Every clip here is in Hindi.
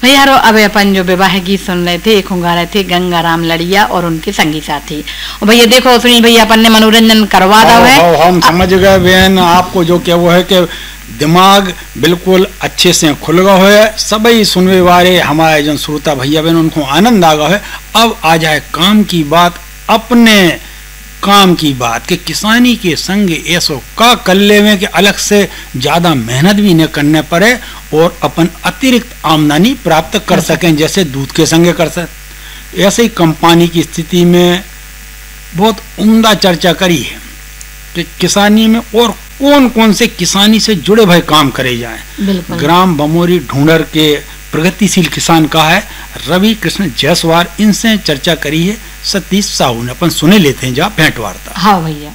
भैया अब अपन जो विवाह गीत सुन रहे थे, एक गा रहे थे गंगाराम लड़िया और उनके संगी साथी। और भैया देखो सुनील भैया अपन ने मनोरंजन करवा दो है। हम समझ गए बहन, आपको जो क्या वो है कि दिमाग बिल्कुल अच्छे से खुल गया है। सभी सुनने वाले हमारे जन श्रोता भैया बहन उनको आनंद आ गया है। अब आ जाए काम की बात, अपने काम की बात कि किसानी के संग ऐसो का कल्ले में कि अलग से ज्यादा मेहनत भी न करने पड़े और अपन अतिरिक्त आमदनी प्राप्त कर सकें, जैसे दूध के संगे कर सकते। ऐसे ही कंपनी की स्थिति में बहुत उम्दा चर्चा करी है कि किसानी में और कौन कौन से किसानी से जुड़े भाई काम करे जाएं। ग्राम बमोरी ढूंढर के प्रगतिशील किसान का है रवि कृष्ण जायसवाल, इनसे चर्चा करी है सतीश साहू ने। अपन सुने लेते हैं जा भेंट वार्ता। हाँ भैया।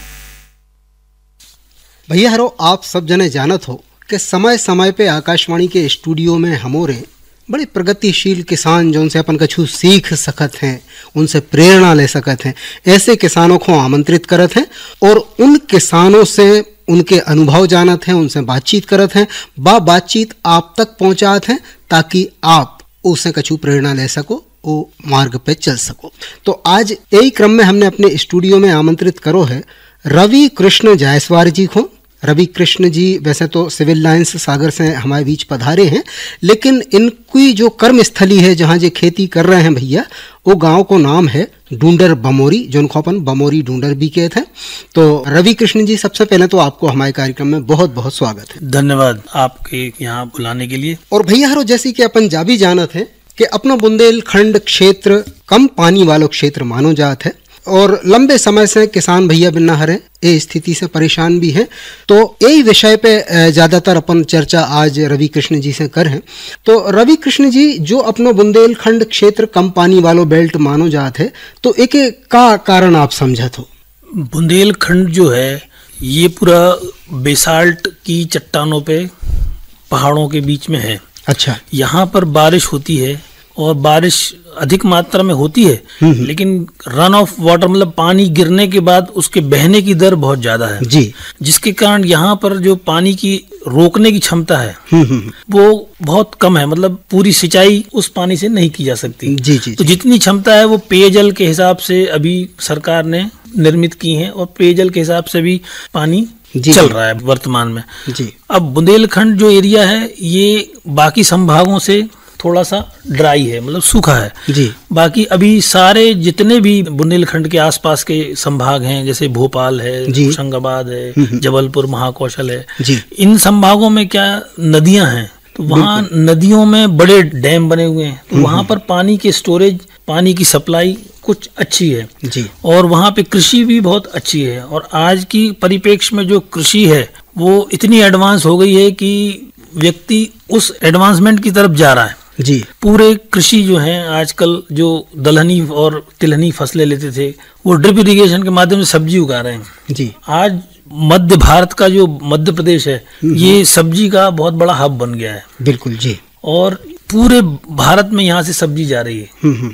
भैया हरो आप सब जने जानत हो कि समय समय पे आकाशवाणी के स्टूडियो में हमोरे बड़े प्रगतिशील किसान जो उनसे अपन कछु सीख सकत हैं, उनसे प्रेरणा ले सकत हैं, ऐसे किसानों को आमंत्रित करत हैं और उन किसानों से उनके अनुभव जानत हैं, उनसे बातचीत करत हैं, बातचीत आप तक पहुंचात हैं ताकि आप उससे कछु प्रेरणा ले सको, वो मार्ग पे चल सको। तो आज यही क्रम में हमने अपने स्टूडियो में आमंत्रित करो है रवि कृष्ण जायसवाल जी को। रवि कृष्ण जी वैसे तो सिविल लाइन्स सागर से हमारे बीच पधारे हैं, लेकिन इनकी जो कर्म स्थली है जहाँ जो खेती कर रहे हैं भैया, वो गांव को नाम है ढूंढर बमोरी, जिनको अपन बमोरी ढूंढर भी कहते हैं। तो रवि कृष्ण जी, सबसे पहले तो आपको हमारे कार्यक्रम में बहुत बहुत स्वागत है। धन्यवाद आपके यहाँ बुलाने के लिए। और भैया हरो जैसे कि अपन जाबी जानत है कि अपना बुंदेलखंड क्षेत्र कम पानी वालों क्षेत्र मानो जात है और लंबे समय से किसान भैया बिना हरे ये स्थिति से परेशान भी हैं। तो यही विषय पे ज़्यादातर अपन चर्चा आज रवि कृष्ण जी से कर हैं। तो रवि कृष्ण जी, जो अपनो बुंदेलखंड क्षेत्र कम पानी वालों बेल्ट मानो जात है, तो एक का कारण आप समझत हो? बुंदेलखंड जो है ये पूरा बेसाल्ट की चट्टानों पे पहाड़ों के बीच में है। अच्छा। यहाँ पर बारिश होती है और बारिश अधिक मात्रा में होती है, लेकिन रन ऑफ वाटर मतलब पानी गिरने के बाद उसके बहने की दर बहुत ज्यादा है जी, जिसके कारण यहाँ पर जो पानी की रोकने की क्षमता है वो बहुत कम है। मतलब पूरी सिंचाई उस पानी से नहीं की जा सकती। जी, जी, तो जितनी क्षमता है वो पेयजल के हिसाब से अभी सरकार ने निर्मित की है और पेयजल के हिसाब से भी पानी चल रहा है वर्तमान में जी। अब बुंदेलखंड जो एरिया है ये बाकी संभागों से थोड़ा सा ड्राई है, मतलब सूखा है जी। बाकी अभी सारे जितने भी बुंदेलखंड के आसपास के संभाग हैं, जैसे भोपाल है, होशंगाबाद है, जबलपुर, महाकौशल है जी, इन संभागों में क्या नदियां हैं, तो वहाँ नदियों में बड़े डैम बने हुए हैं। तो वहाँ पर पानी के स्टोरेज, पानी की सप्लाई कुछ अच्छी है जी। और वहाँ पे कृषि भी बहुत अच्छी है। और आज की परिप्रेक्ष्य में जो कृषि है वो इतनी एडवांस हो गई है कि व्यक्ति उस एडवांसमेंट की तरफ जा रहा है जी। पूरे कृषि जो है आजकल जो दलहनी और तिलहनी फसलें लेते थे वो ड्रिप इरिगेशन के माध्यम से सब्जी उगा रहे हैं जी। आज मध्य भारत का जो मध्य प्रदेश है ये सब्जी का बहुत बड़ा हब बन गया है। बिल्कुल जी। और पूरे भारत में यहाँ से सब्जी जा रही है।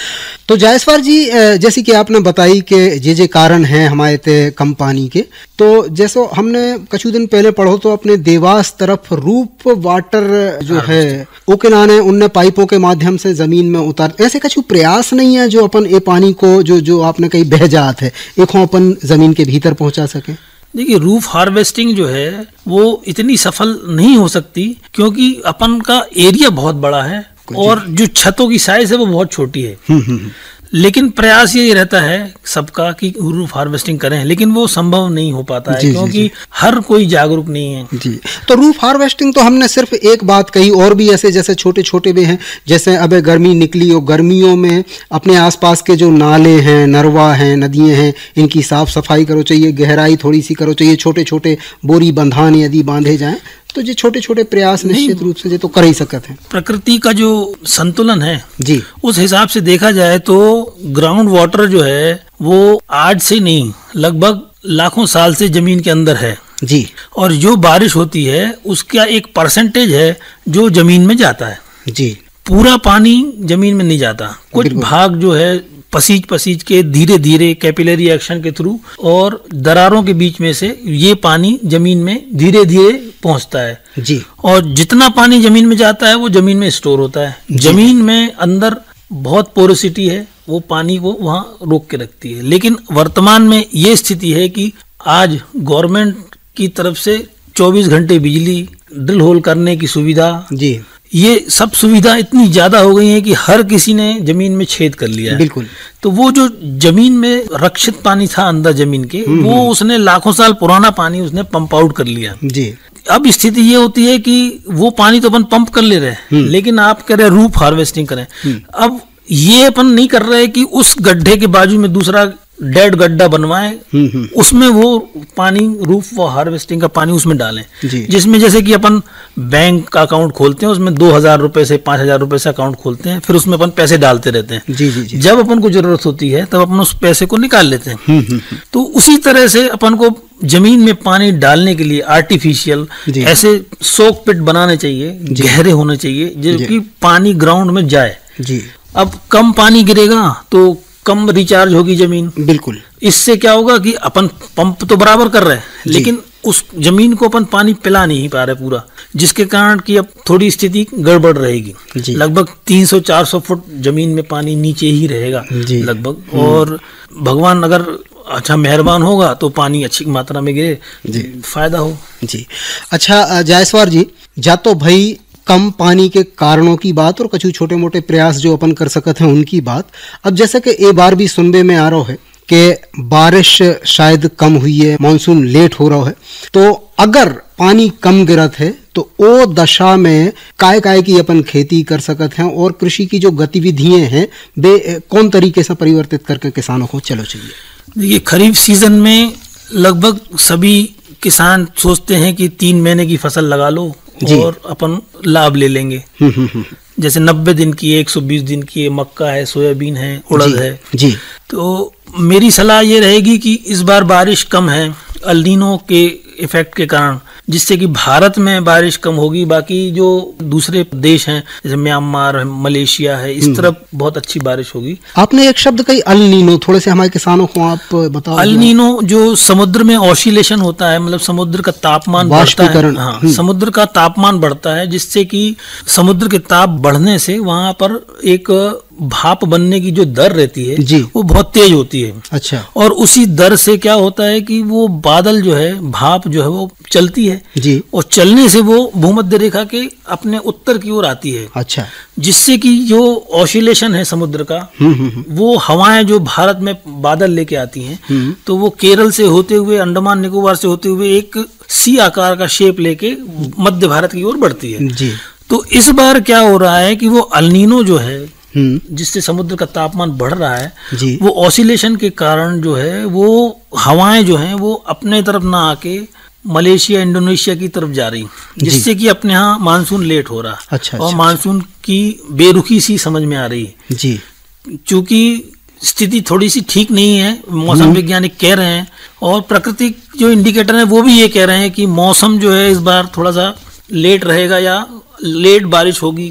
तो जायसवाल जी, जैसे कि आपने बताई कि जे कारण हैं हमारे ते कम पानी के, तो जैसो हमने कुछ दिन पहले पढ़ो तो अपने देवास तरफ रूप वाटर जो है वो किनारे उनने पाइपों के माध्यम से जमीन में उतार, ऐसे कुछ प्रयास नहीं है जो अपन ये पानी को जो आपने कहीं बह जात है एक अपन जमीन के भीतर पहुंचा सके? देखिए, रूफ हार्वेस्टिंग जो है वो इतनी सफल नहीं हो सकती क्योंकि अपन का एरिया बहुत बड़ा है और जो छतों की साइज है वो बहुत छोटी है। लेकिन प्रयास ये रहता है सबका कि रूफ हार्वेस्टिंग करें, लेकिन वो संभव नहीं हो पाता है क्योंकि हर कोई जागरूक नहीं है जी। तो रूफ हार्वेस्टिंग तो हमने सिर्फ एक बात कही, और भी ऐसे जैसे छोटे छोटे भी हैं, जैसे अब गर्मी निकली और गर्मियों में अपने आसपास के जो नाले हैं, नरवा हैं, नदियां हैं, इनकी साफ सफाई करो चाहिए, गहराई थोड़ी सी करो चाहिए, छोटे छोटे बोरी बंधान यदि बांधे जाएं तो ये छोटे छोटे प्रयास निश्चित रूप से ये तो कर ही सकते हैं। प्रकृति का जो संतुलन है जी, उस हिसाब से देखा जाए तो ग्राउंड वाटर जो है वो आज से नहीं, लगभग लाखों साल से जमीन के अंदर है जी। और जो बारिश होती है उसका एक परसेंटेज है जो जमीन में जाता है जी। पूरा पानी जमीन में नहीं जाता, कुछ भाग जो है पसीज के धीरे धीरे कैपिलरी एक्शन के थ्रू और दरारों के बीच में से ये पानी जमीन में धीरे धीरे पहुंचता है जी। और जितना पानी जमीन में जाता है वो जमीन में स्टोर होता है। जमीन में अंदर बहुत पोरोसिटी है, वो पानी को वहां रोक के रखती है। लेकिन वर्तमान में ये स्थिति है कि आज गवर्नमेंट की तरफ से 24 घंटे बिजली, ड्रिल होल करने की सुविधा जी, ये सब सुविधा इतनी ज्यादा हो गई है कि हर किसी ने जमीन में छेद कर लिया है। बिल्कुल। तो वो जो जमीन में रक्षित पानी था अंदर जमीन के, वो उसने लाखों साल पुराना पानी उसने पंप आउट कर लिया जी। अब स्थिति ये होती है कि वो पानी तो अपन पंप कर ले रहे हैं, लेकिन आप कह रहे रूफ हार्वेस्टिंग करें। अब ये अपन नहीं कर रहे कि उस गड्ढे के बाजू में दूसरा डेड गड्ढा बनवाएं, उसमें वो पानी रूफ व हार्वेस्टिंग का पानी उसमें डालें, जिसमें जैसे कि अपन बैंक का अकाउंट खोलते हैं, उसमें 2,000 रुपए से 5,000 रुपए से अकाउंट खोलते हैं, फिर उसमें अपन पैसे डालते रहते हैं। जी। जब अपन को जरूरत होती है तब अपन उस पैसे को निकाल लेते हैं। तो उसी तरह से अपन को जमीन में पानी डालने के लिए आर्टिफिशियल ऐसे सोक पिट बनाने चाहिए, गहरे होने चाहिए, जो कि पानी ग्राउंड में जाए। अब कम पानी गिरेगा तो कम रिचार्ज होगी जमीन। बिल्कुल। इससे क्या होगा कि अपन पंप तो बराबर कर रहे हैं, लेकिन उस जमीन को अपन पानी पिला नहीं पा रहे पूरा, जिसके कारण कि अब थोड़ी स्थिति गड़बड़ रहेगी। लगभग 300-400 फुट जमीन में पानी नीचे ही रहेगा लगभग, और भगवान अगर अच्छा मेहरबान होगा तो पानी अच्छी मात्रा में गिरे, फायदा हो जी। अच्छा जायसवाल जी, जा तो भाई कम पानी के कारणों की बात और कुछ छोटे मोटे प्रयास जो अपन कर सकते हैं उनकी बात। अब जैसे कि एक बार भी सुनने में आ रहा है कि बारिश शायद कम हुई है, मानसून लेट हो रहा है, तो अगर पानी कम गिरत है तो ओ दशा में काय की अपन खेती कर सकते हैं और कृषि की जो गतिविधियां हैं वे कौन तरीके से परिवर्तित करके किसानों को चलो चाहिए। देखिए, खरीफ सीजन में लगभग सभी किसान सोचते हैं कि 3 महीने की फसल लगा लो और अपन लाभ ले लेंगे। जैसे 90 दिन की, 120 दिन की मक्का है, सोयाबीन है, उड़द है जी। तो मेरी सलाह ये रहेगी कि इस बार बारिश कम है अल नीनो के इफेक्ट के कारण, जिससे कि भारत में बारिश कम होगी, बाकी जो दूसरे देश हैं जैसे म्यांमार, मलेशिया है, इस तरफ बहुत अच्छी बारिश होगी। आपने एक शब्द कही अल नीनो, थोड़े से हमारे किसानों को आप बताओ। अल नीनो जो समुद्र में ऑसिलेशन होता है, मतलब समुद्र का तापमान बढ़ता है। हाँ, समुद्र का तापमान बढ़ता है, जिससे कि समुद्र के ताप बढ़ने से वहां पर एक भाप बनने की जो दर रहती है जी, वो बहुत तेज होती है। अच्छा। और उसी दर से क्या होता है कि वो बादल जो है, भाप जो है वो चलती है जी, और चलने से वो भूमध्य रेखा के अपने उत्तर की ओर आती है। अच्छा। जिससे कि जो ऑसिलेशन है समुद्र का, वो हवाएं जो भारत में बादल लेके आती हैं, तो वो केरल से होते हुए, अंडमान निकोबार से होते हुए एक सी आकार का शेप लेके मध्य भारत की ओर बढ़ती है जी। तो इस बार क्या हो रहा है कि वो अल नीनो जो है, जिससे समुद्र का तापमान बढ़ रहा है जी, वो ऑसिलेशन के कारण जो है वो हवाएं जो हैं वो अपने तरफ ना आके मलेशिया, इंडोनेशिया की तरफ जा रही, जिससे कि अपने यहाँ मानसून लेट हो रहा। अच्छा। और मानसून की बेरुखी सी समझ में आ रही है जी। चूंकि स्थिति थोड़ी सी ठीक नहीं है, मौसम वैज्ञानिक कह रहे हैं, और प्राकृतिक जो इंडिकेटर है वो भी ये कह रहे हैं कि मौसम जो है इस बार थोड़ा सा लेट रहेगा या लेट बारिश होगी,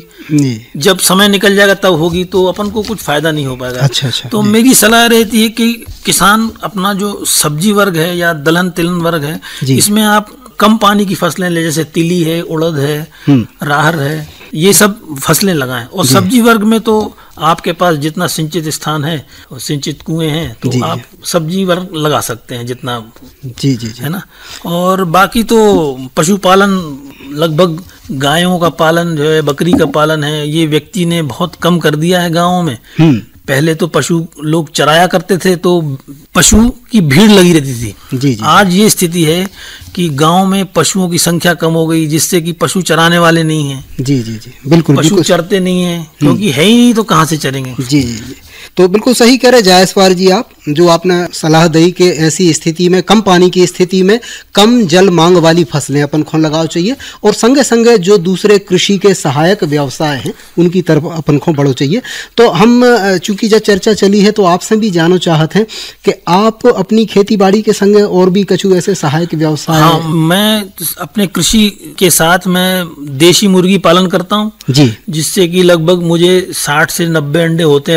जब समय निकल जाएगा तब होगी, तो अपन को कुछ फायदा नहीं हो पाएगा। अच्छा। तो मेरी सलाह रहती है कि किसान अपना जो सब्जी वर्ग है या दलहन तिलहन वर्ग है, इसमें आप कम पानी की फसलें ले, जैसे तिली है, उड़द है, राहर है, ये सब फसलें लगाएं। और सब्जी वर्ग में तो आपके पास जितना सिंचित स्थान है और सिंचित कुएं हैं, तो आप सब्जी वर्ग लगा सकते हैं जितना जी है ना। और बाकी तो पशुपालन, लगभग गायों का पालन जो है, बकरी का पालन है, ये व्यक्ति ने बहुत कम कर दिया है गाँव में। पहले तो पशु लोग चराया करते थे तो पशु की भीड़ लगी रहती थी जी। आज ये स्थिति है कि गांव में पशुओं की संख्या कम हो गई, जिससे कि पशु चराने वाले नहीं हैं जी। बिल्कुल। पशु चरते नहीं हैं, क्योंकि है ही नहीं तो कहाँ से चरेंगे जी। तो बिल्कुल सही कह रहे जायसवाल जी आप, जो आपने सलाह दी कि ऐसी स्थिति में, कम पानी की स्थिति में कम जल मांग वाली फसलें अपन को लगाव चाहिए, और संगे संगे जो दूसरे कृषि के सहायक व्यवसाय हैं उनकी तरफ अपन को बढ़ो चाहिए। तो हम चूंकि जब चर्चा चली है तो आपसे भी जानना चाहते हैं कि आप अपनी खेती बाड़ी के संगे और भी कुछ ऐसे सहायक व्यवसाय? हाँ, मैं अपने कृषि के साथ मैं देशी मुर्गी पालन करता हूँ जी, जिससे कि लगभग मुझे 60 से 90 अंडे होते हैं पर डे।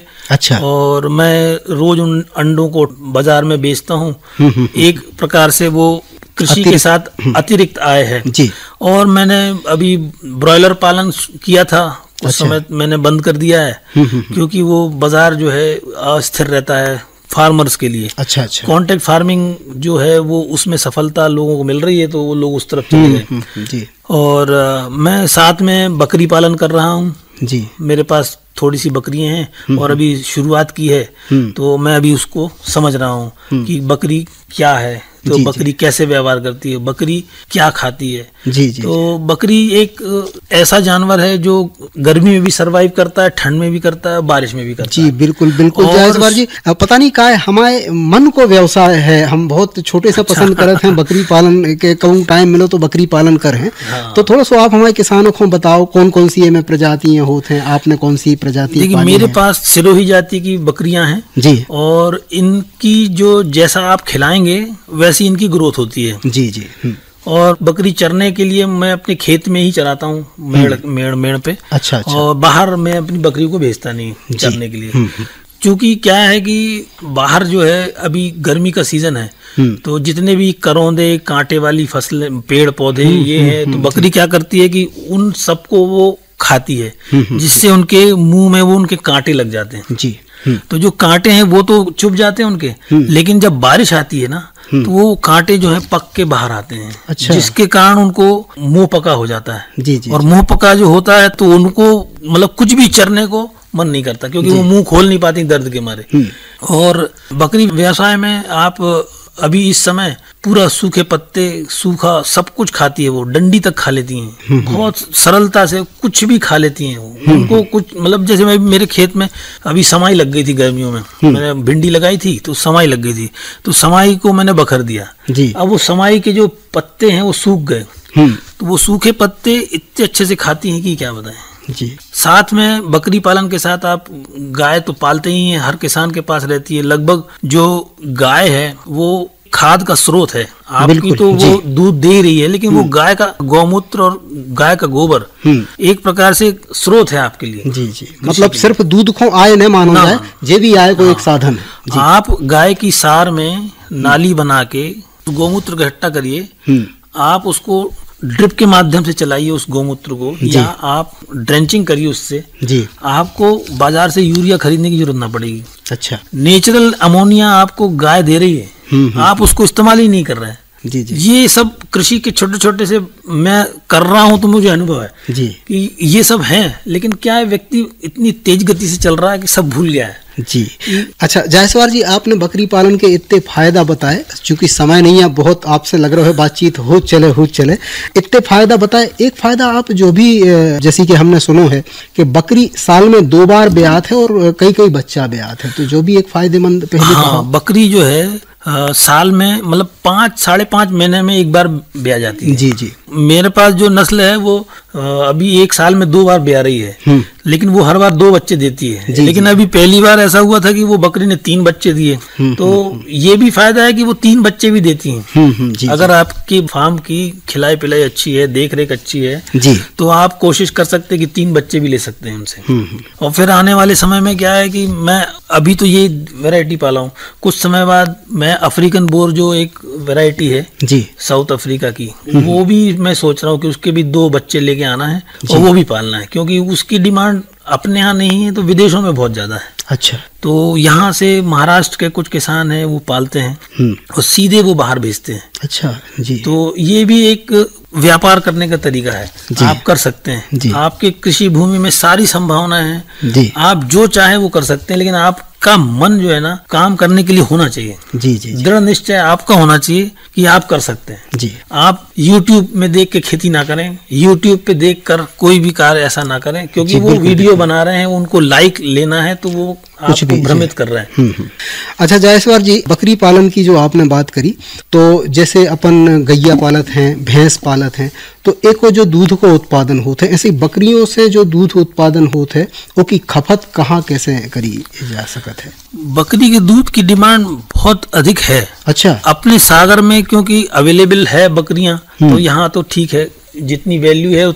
अच्छा। और मैं रोज उन अंडों को बाजार में बेचता हूँ। एक प्रकार से वो कृषि के साथ अतिरिक्त आय है जी। और मैंने अभी ब्रॉयलर पालन किया था, उस समय मैंने बंद कर दिया है क्योंकि वो बाजार जो है अस्थिर रहता है फार्मर्स के लिए। अच्छा अच्छा। कॉन्ट्रैक्ट फार्मिंग जो है वो उसमें सफलता लोगों को मिल रही है तो वो लोग उस तरफ चले गए जी। और मैं साथ में बकरी पालन कर रहा हूँ जी। मेरे पास थोड़ी सी बकरियां हैं और अभी शुरुआत की है तो मैं अभी उसको समझ रहा हूँ कि बकरी क्या है, तो बकरी कैसे व्यवहार करती है, बकरी क्या खाती है। जी जी। तो बकरी एक ऐसा जानवर है जो गर्मी में भी सरवाइव करता है, ठंड में भी करता है, बारिश में भी करता जी, है। बिल्कुल बिल्कुल जायसवाल जी। पता नहीं का है हमारे मन को व्यवसाय है, हम बहुत छोटे से पसंद करते हैं बकरी पालन के, कहूँ टाइम मिलो तो बकरी पालन करें। तो थोड़ा सा आप हमारे किसानों को बताओ कौन कौन सी में प्रजातियां होते हैं, आपने कौन सी प्रजाति? देखिए मेरे पास सिरोही जाति की बकरियां हैं जी और इनकी जो जैसा आप खिलाएंगे वैसी इनकी ग्रोथ होती है। जी जी। और बकरी चरने के लिए मैं अपने खेत में ही चराता हूँ मेड़ पे। अच्छा अच्छा। और बाहर मैं अपनी बकरी को भेजता नहीं चरने के लिए, क्योंकि क्या है कि बाहर जो है अभी गर्मी का सीजन है तो जितने भी करौंदे कांटे वाली फसलें पेड़ पौधे ये है तो बकरी क्या करती है कि उन सबको वो खाती है जिससे उनके मुंह में वो उनके कांटे लग जाते हैं जी। तो जो कांटे हैं वो तो चुभ जाते हैं उनके, लेकिन जब बारिश आती है ना तो वो कांटे जो है पक के बाहर आते हैं। अच्छा। जिसके कारण उनको मुंह पका हो जाता है। जी जी। और मुंह पका जो होता है तो उनको मतलब कुछ भी चरने को मन नहीं करता क्योंकि वो मुंह खोल नहीं पाती दर्द के मारे। और बकरी व्यवसाय में आप अभी इस समय पूरा सूखे पत्ते सूखा सब कुछ खाती है, वो डंडी तक खा लेती हैं, बहुत सरलता से कुछ भी खा लेती हैं वो। उनको कुछ मतलब जैसे मैं मेरे खेत में अभी समाई लग गई थी गर्मियों में, मैंने भिंडी लगाई थी तो समाई लग गई थी तो समाई को मैंने बखर दिया जी। अब वो समाई के जो पत्ते हैं वो सूख गए तो वो सूखे पत्ते इतने अच्छे से खाती हैं कि क्या बताएं जी। साथ में बकरी पालन के साथ आप गाय तो पालते ही हैं, हर किसान के पास रहती है। लगभग जो गाय है वो खाद का स्रोत है आपकी, तो वो दूध दे रही है, लेकिन वो गाय का गौमूत्र और गाय का गोबर एक प्रकार से स्रोत है आपके लिए। जी जी। मतलब सिर्फ दूध को आय न मानो जाए, ये भी आय को एक साधन है। आप गाय की सार में नाली बना के गौमूत्र इकट्ठा करिए, आप उसको ड्रिप के माध्यम से चलाइए उस गौमूत्र को, या आप ड्रेंचिंग करिए उससे जी। आपको बाजार से यूरिया खरीदने की जरूरत ना पड़ेगी। अच्छा। नेचुरल अमोनिया आपको गाय दे रही है, आप उसको इस्तेमाल ही नहीं कर रहे हैं। जी जी। ये सब कृषि के छोटे छोटे से मैं कर रहा हूं तो मुझे अनुभव है जी कि ये सब है, लेकिन क्या है व्यक्ति इतनी तेज गति से चल रहा है कि सब भूल गया है जी। अच्छा जायसवाल जी, आपने बकरी पालन के इतने फायदा बताए, चूंकि समय नहीं है बहुत, आपसे लग रहा है बातचीत हो चले इतने फायदा बताए। एक फायदा आप जो भी जैसे कि हमने सुनो है कि बकरी साल में 2 बार ब्यात है और कई बच्चा ब्यात है, तो जो भी एक फायदेमंद पहले। हाँ, बकरी जो है साल में मतलब 5-5.5 महीने में एक बार ब्याह जाती है। जी जी। मेरे पास जो नस्ल है वो अभी एक साल में 2 बार ब्याह रही है, लेकिन वो हर बार 2 बच्चे देती है। लेकिन अभी पहली बार ऐसा हुआ था कि वो बकरी ने 3 बच्चे दिए, तो ये भी फायदा है कि वो 3 बच्चे भी देती हैं। अगर आपकी फार्म की खिलाई पिलाई अच्छी है, देख रेख अच्छी है जी, तो आप कोशिश कर सकते हैं कि 3 बच्चे भी ले सकते हैं उनसे। और फिर आने वाले समय में क्या है कि मैं अभी तो ये वैरायटी पाला हूँ, कुछ समय बाद मैं अफ्रीकन बोर जो एक वैरायटी है जी साउथ अफ्रीका की, वो भी मैं सोच रहा हूँ कि उसके भी 2 बच्चे लेके आना है और वो भी पालना है, क्योंकि उसकी डिमांड अपने यहाँ नहीं है तो विदेशों में बहुत ज्यादा है। अच्छा। तो यहाँ से महाराष्ट्र के कुछ किसान हैं वो पालते हैं और सीधे वो बाहर भेजते हैं। अच्छा जी। तो ये भी एक व्यापार करने का तरीका है, आप कर सकते हैं जी। आपके कृषि भूमि में सारी संभावनाएं हैं जी, आप जो चाहे वो कर सकते हैं, लेकिन आपका मन जो है ना काम करने के लिए होना चाहिए जी जी। दृढ़ निश्चय आपका होना चाहिए कि आप कर सकते हैं जी। आप YouTube में देख के खेती ना करें, YouTube पे देख कर कोई भी कार्य ऐसा ना करें, क्योंकि वो वीडियो बना रहे हैं, उनको लाइक लेना है तो वो आपको भ्रमित कर रहे हैं। अच्छा जायसवाल जी, बकरी पालन की जो आपने बात करी, तो जैसे अपन गैया पालत हैं, भैंस पालत हैं, तो एक वो जो दूध को उत्पादन होते हैं, ऐसी बकरियों से जो दूध उत्पादन होते हैं वो की खपत कहाँ कैसे करी जा सकत है? बकरी के दूध की डिमांड बहुत अधिक है। अच्छा। अपने सागर में क्योंकि अवेलेबल है बकरियां, तो यहाँ तो ठीक है, जितनी वैल्यू है उतनी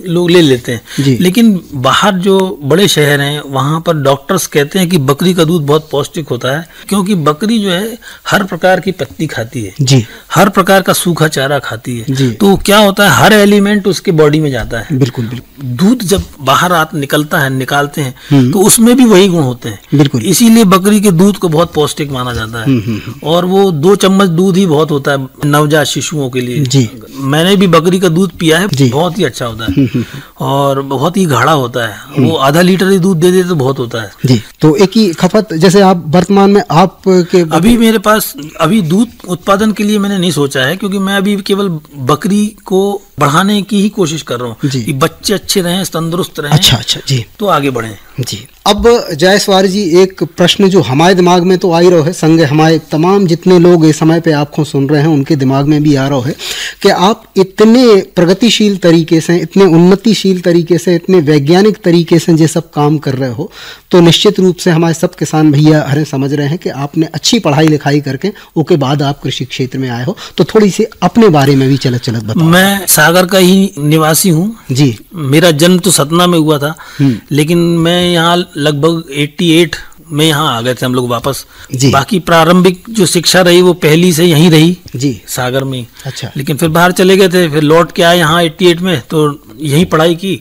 लोग ले लेते हैं। जी। लेकिन बाहर जो बड़े शहर हैं वहां पर डॉक्टर्स कहते हैं कि बकरी का दूध बहुत पौष्टिक होता है, क्योंकि बकरी जो है हर प्रकार की पत्ती खाती है, जी हर प्रकार का सूखा चारा खाती है। जी। तो क्या होता है, हर एलिमेंट उसके बॉडी में जाता है। बिल्कुल बिल्कुल दूध जब बाहर निकलता है, निकालते हैं तो उसमें भी वही गुण होते हैं। बिल्कुल। इसीलिए बकरी के दूध को बहुत पौष्टिक माना जाता है। और वो 2 चम्मच दूध ही बहुत होता है नवजात शिशुओं के लिए। जी। मैंने भी बकरी का दूध पिया है, जी। बहुत ही अच्छा होता है और बहुत ही गाढ़ा होता है। वो आधा लीटर ही दूध दे दे तो बहुत होता है। जी। तो एक ही खपत, जैसे आप वर्तमान में आपके अभी मेरे पास अभी दूध उत्पादन के लिए मैंने नहीं सोचा है, क्योंकि मैं अभी केवल बकरी को बढ़ाने की ही कोशिश कर रहा हूँ जी। कि बच्चे अच्छे रहें, तंदुरुस्त रहें। अच्छा अच्छा जी तो आगे बढ़ें। जी। अब जायसवाल जी, एक प्रश्न जो हमारे दिमाग में तो आ ही रहा है, संगे हमारे तमाम जितने लोग इस समय पे आपको सुन रहे हैं उनके दिमाग में भी आ रहा है कि आप इतने प्रगतिशील तरीके से, इतने उन्नतिशील तरीके से, इतने वैज्ञानिक तरीके से ये सब काम कर रहे हो, तो निश्चित रूप से हमारे सब किसान भैया हरे समझ रहे हैं कि आपने अच्छी पढ़ाई लिखाई करके उसके बाद आप कृषि क्षेत्र में आए हो। तो थोड़ी सी अपने बारे में भी चलत चलत बताओ। मैं सागर का ही निवासी हूँ जी। मेरा जन्म तो सतना में हुआ था, लेकिन मैं यहाँ लगभग 88 में यहाँ आ गए थे हम लोग वापस। जी। बाकी प्रारंभिक जो शिक्षा रही वो पहली से यहीं रही जी। सागर में। अच्छा। लेकिन फिर बाहर चले गए थे, फिर लौट के आए यहाँ 88 में, तो यहीं पढ़ाई की।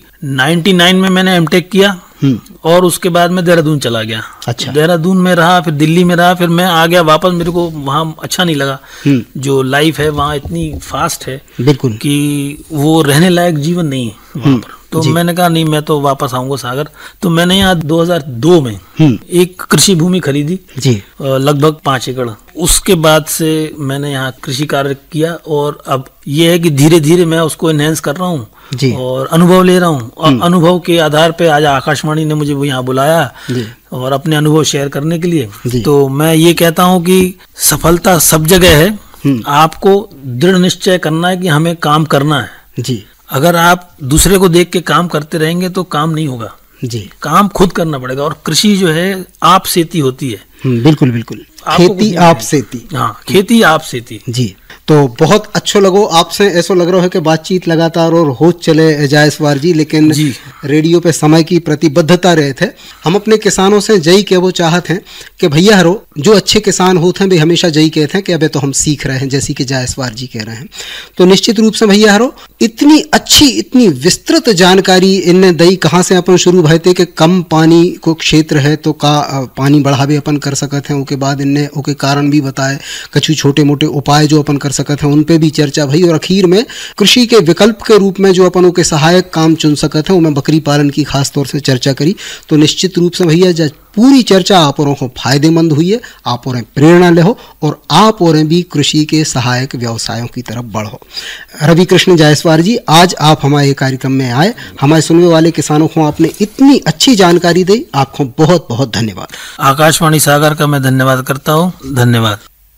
99 में मैंने एमटेक किया और उसके बाद मैं देहरादून चला गया। अच्छा। देहरादून में रहा, फिर दिल्ली में रहा, फिर मैं आ गया वापस। मेरे को वहाँ अच्छा नहीं लगा, जो लाइफ है वहाँ इतनी फास्ट है बिल्कुल कि वो रहने लायक जीवन नहीं है वहाँ पर। तो मैंने कहा नहीं, मैं तो वापस आऊंगा सागर। तो मैंने यहाँ 2002 में एक कृषि भूमि खरीदी जी। लगभग 5 एकड़। उसके बाद से मैंने यहाँ कृषि कार्य किया और अब ये है कि धीरे धीरे मैं उसको एनहेंस कर रहा हूँ जी। और अनुभव ले रहा हूँ। और अनुभव के आधार पे आज आकाशवाणी ने मुझे यहाँ बुलाया जी। और अपने अनुभव शेयर करने के लिए। जी। तो मैं ये कहता हूँ कि सफलता सब जगह है, आपको दृढ़ निश्चय करना है कि हमें काम करना है। जी। अगर आप दूसरे को देख के काम करते रहेंगे तो काम नहीं होगा, जी। काम खुद करना पड़ेगा। और कृषि जो है आप सेती होती है। बिल्कुल बिल्कुल, खेती आप सेती। हाँ, खेती आप सेती। जी। तो बहुत अच्छो लगो आपसे, ऐसा लग रहा है कि बातचीत लगातार और हो चले जायसवाल जी, लेकिन जी। रेडियो पे समय की प्रतिबद्धता रहे थे। हम अपने किसानों से जई के वो चाहत हैं कि भैया हरो, जो अच्छे किसान होते हैं वे हमेशा जई कहते हैं कि अबे तो हम सीख रहे हैं, जैसे कि जायसवाल जी कह रहे हैं। तो निश्चित रूप से भैया हरो, इतनी अच्छी, इतनी विस्तृत जानकारी इनने दई। कहाँ से अपन शुरू भय थे कि कम पानी को क्षेत्र है तो का पानी बढ़ावे अपन कर सकते हैं। उसके बाद इनने उसके कारण भी बताए, कछु छोटे मोटे उपाय जो अपन कर सकते हैं उन पे भी चर्चा भई। और आखिर में कृषि के विकल्प के रूप में जो अपन के सहायक काम चुन सकते हैं, उनमें बकरी पालन की खास तौर से चर्चा करी। तो निश्चित रूप से भैया पूरी चर्चा आप औरों को फायदेमंद हुई है, आप और प्रेरणा ले हो और आप और भी कृषि के सहायक व्यवसायों की तरफ बढ़ो। रवि कृष्ण जायसवाल जी, आज आप हमारे कार्यक्रम में आए, हमारे सुनने वाले किसानों को आपने इतनी अच्छी जानकारी दी, आपको बहुत बहुत धन्यवाद। आकाशवाणी सागर का मैं धन्यवाद करता हूँ। धन्यवाद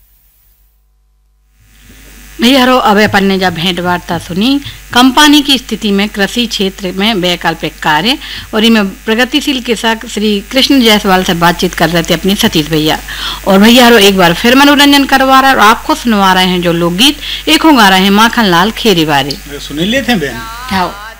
भैया हरो। अब अपन ने जब भेंट वार्ता सुनी कम पानी की स्थिति में कृषि क्षेत्र में वैकल्पिक कार्य और इनमें प्रगतिशील किसान श्री कृष्ण जायसवाल से बातचीत कर रहे थे अपनी सतीश भैया। और भैया हरो एक बार फिर मनोरंजन करवा रहा है और आपको सुनवा रहे हैं जो लोकगीत। एक होगा रहे हैं माखन लाल खेरी बारे सुन लेते हैं बहन।